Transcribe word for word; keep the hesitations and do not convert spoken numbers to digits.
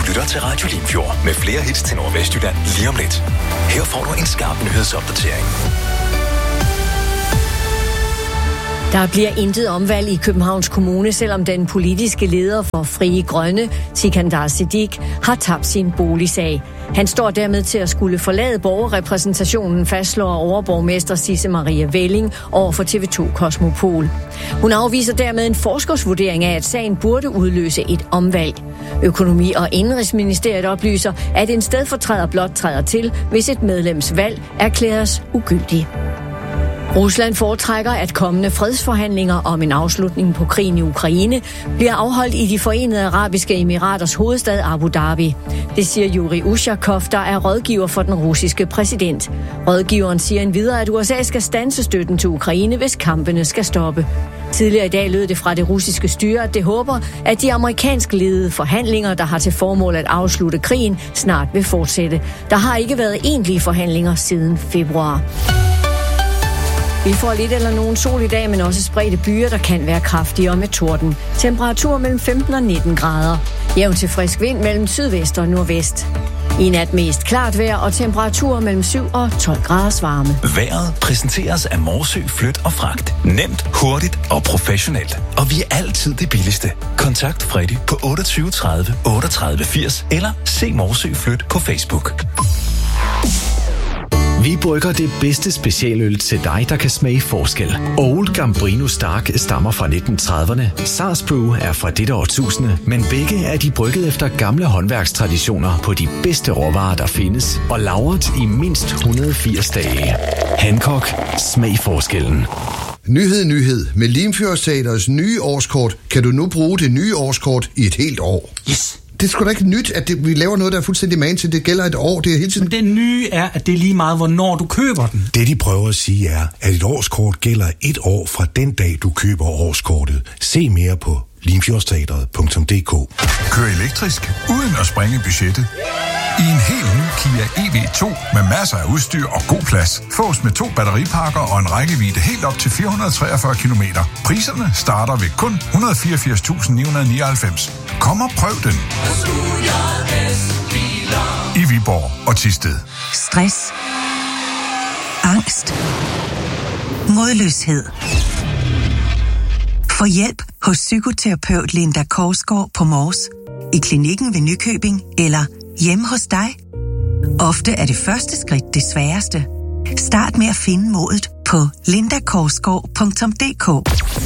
lytter til Radio Limfjord med flere hits til Nordvestjylland lige om lidt. Her får du en skarp nyhedsopdatering. Der bliver intet omvalg i Københavns Kommune, selvom den politiske leder for Frie Grønne, Sikandar Siddique, har tabt sin boligsag. Han står dermed til at skulle forlade borgerrepræsentationen, fastslår overborgmester Sisse Maria Velling over for T V to Kosmopol. Hun afviser dermed en forskersvurdering af, at sagen burde udløse et omvalg. Økonomi- og Indenrigsministeriet oplyser, at en stedfortræder blot træder til, hvis et medlems valg erklæres ugyldig. Rusland foretrækker, at kommende fredsforhandlinger om en afslutning på krigen i Ukraine bliver afholdt i de Forenede Arabiske Emiraters hovedstad Abu Dhabi. Det siger Yuri Ushakov, der er rådgiver for den russiske præsident. Rådgiveren siger endvidere, at U S A skal standse støtten til Ukraine, hvis kampene skal stoppe. Tidligere i dag lød det fra det russiske styre, at det håber, at de amerikansk ledede forhandlinger, der har til formål at afslutte krigen, snart vil fortsætte. Der har ikke været egentlige forhandlinger siden februar. Vi får lidt eller nogen sol i dag, men også spredte byer, der kan være kraftigere med torden. Temperatur mellem femten og nitten grader. Jævn til frisk vind mellem sydvest og nordvest. I nat mest klart vejr og temperaturer mellem syv og tolv graders varme. Vejret præsenteres af Morsø Flyt og Fragt. Nemt, hurtigt og professionelt. Og vi er altid det billigste. Kontakt Freddy på otteogtyve tredive otteogtredive firs eller se Morsø Flyt på Facebook. Vi brygger det bedste specialøl til dig, der kan smage forskel. Old Gambrino Stark stammer fra nitten trediverne. Sars Brew er fra dette årtusinde, men begge er de brygget efter gamle håndværkstraditioner på de bedste råvarer, der findes, og lagret i mindst et hundrede og firs dage. Hancock. Smag forskellen. Nyhed, nyhed. Med Limfjordsteatrets nye årskort kan du nu bruge det nye årskort i et helt år. Yes! Det er sgu da ikke nyt, at det, vi laver noget, der er fuldstændig man til. Det gælder et år. Det er hele tiden. Men det nye er, at det er lige meget, hvornår du køber den. Det, de prøver at sige, er, at et årskort gælder et år fra den dag, du køber årskortet. Se mere på limfjordsteatret punktum d k. Kør elektrisk, uden at sprænge budgettet. I en helt ny Kia E V to med masser af udstyr og god plads. Fås med to batteripakker og en rækkevidde helt op til fire hundrede og treogfyrre kilometer. Priserne starter ved kun et hundrede og fireogfirs tusind ni hundrede og nioghalvfems. Kom og prøv den. I Viborg og Thisted. Stress. Angst. Modløshed. Få hjælp hos psykoterapeut Linda Korsgaard på Mors, i klinikken ved Nykøbing eller hjemme hos dig. Ofte er det første skridt det sværeste. Start med at finde modet på linda korsgaard punktum d k.